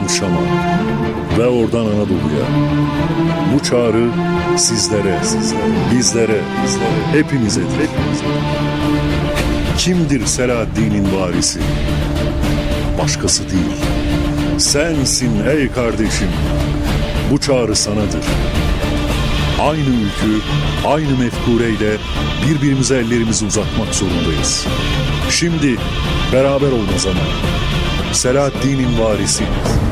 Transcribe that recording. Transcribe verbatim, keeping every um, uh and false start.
Şam'a ve oradan Anadolu'ya. Bu çağrı sizlere, sizlere, bizlere, bizlere, hepimize, hepimize. Kimdir Selahaddin'in varisi? Başkası değil. Sensin ey kardeşim. Bu çağrı sanadır. Aynı ülkü, aynı mefkureyle birbirimize ellerimizi uzatmak zorundayız. Şimdi beraber olma zamanı. Selahaddin'in varisi.